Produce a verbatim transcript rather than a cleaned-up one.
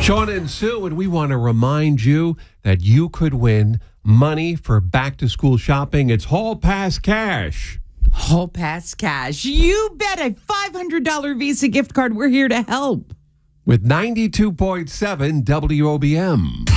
Sean and Sue, and we want to remind you that you could win money for back-to-school shopping. It's Hall Pass Cash. Hall Pass Cash. You bet. A five hundred dollars Visa gift card. We're here to help. With ninety-two point seven W O B M.